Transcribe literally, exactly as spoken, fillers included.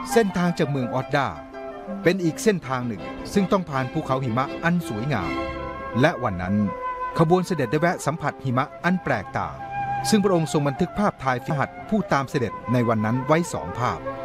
เส้นทางจากเมืองออดดาเป็นอีกเส้นทางหนึ่งซึ่งต้องผ่านภูเขาหิมะอันสวยงามและวันนั้นขบวนเสด็จได้แวะสัมผัสหิมะอันแปลกตาซึ่งพระองค์ทรงบันทึกภาพถ่ายฝีหัดผู้ตามเสด็จในวันนั้นไว้สองภาพ